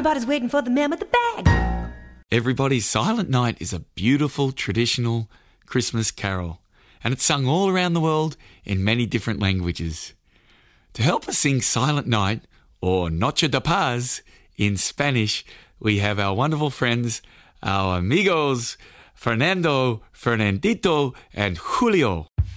Everybody's waiting for the man with the bag. Everybody, Silent Night is a beautiful traditional Christmas carol, and it's sung all around the world in many different languages. To help us sing Silent Night, or Noche de Paz in Spanish, we have our wonderful friends, our amigos, Fernando, Fernandito, and Julio.